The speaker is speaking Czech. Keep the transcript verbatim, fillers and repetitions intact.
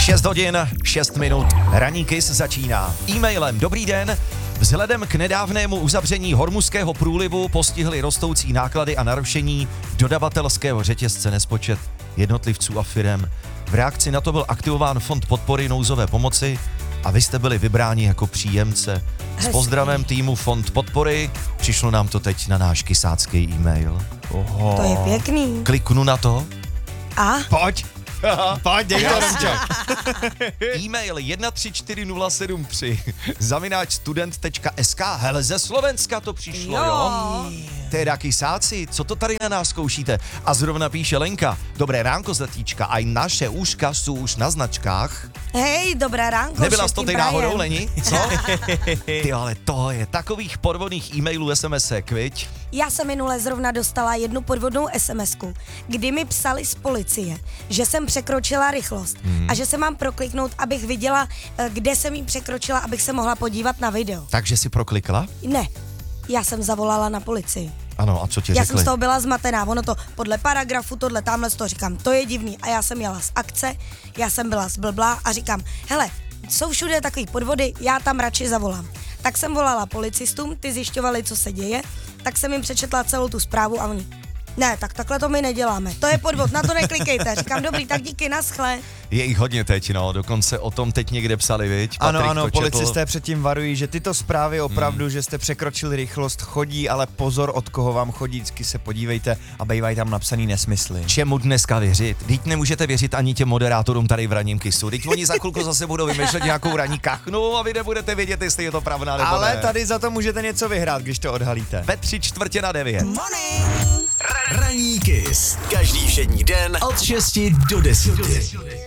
šest hodin, šest minut, ranní Kiss začíná. E-mailem dobrý den. Vzhledem k nedávnému uzavření Hormuzského průlivu postihly rostoucí náklady a narušení dodavatelského řetězce nespočet jednotlivců a firem. V reakci na to byl aktivován Fond podpory nouzové pomoci a vy jste byli vybráni jako příjemce. S pozdravem týmu Fond podpory, přišlo nám to teď na náš kysácký e-mail. Oho. To je pěkný. Kliknu na to. A? Pojď. Pojď, dej to, Romčo. E-mail jedna tři čtyři nula sedm tři zavináč student tečka es ká. Hele, ze Slovenska to přišlo, jo? jo? Teda kysáci, co to tady na nás zkoušíte? A zrovna píše Lenka. Dobré ránko, zlatíčka, aj naše úška jsou už na značkách. Hej, dobré ránko. Nebyla jsi to ty náhodou, Leni? Co? Ty, ale to je takových podvodných e-mailů, SMSek, viď? Já jsem minule zrovna dostala jednu podvodnou SMSku, kdy mi psali z policie, že jsem překročila rychlost hmm. a že se mám prokliknout, abych viděla, kde jsem jí překročila, abych se mohla podívat na video. Takže jsi proklikla? Ne, já jsem zavolala na policii. Ano, a co ti já řekli? jsem z toho byla zmatená, ono to podle paragrafu, tohle, tamhle z toho říkám, to je divný. A já jsem jela z akce, já jsem byla zblblá a říkám, hele, jsou všude takový podvody, já tam radši zavolám. Tak jsem volala policistům, ty zjišťovali, co se děje, tak jsem jim přečetla celou tu zprávu a oni, ne, tak takhle to my neděláme, to je podvod, na to neklikejte. Říkám, dobrý, tak díky, naschle. Je jich hodně teď, no, dokonce o tom teď někde psali, viď? Patrik ano, ano, to četl. policisté předtím varují, že tyto zprávy opravdu, hmm. že jste překročili rychlost, chodí, ale pozor, od koho vám chodí, vždycky se podívejte a bývají tam napsaný nesmysly. Čemu dneska věřit? Vždyť nemůžete věřit ani těm moderátorům tady v ranním Kissu. Vždyť oni za chvilku zase budou vymýšlet nějakou ranní kachnu a vy nebudete vědět, jestli je to pravda nebo ale ne. tady za to můžete něco vyhrát, když to odhalíte. Ve tři čtvrtě na devět. Ranní Kiss. Každý všední den od šesti do deseti.